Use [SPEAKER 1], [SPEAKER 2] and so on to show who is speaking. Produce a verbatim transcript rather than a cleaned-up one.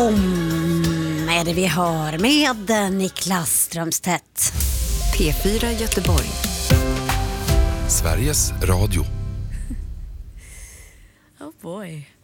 [SPEAKER 1] Boom är det vi hör med Niklas Strömstedt.
[SPEAKER 2] P fyra Göteborg.
[SPEAKER 3] Sveriges Radio.
[SPEAKER 1] Oh boy.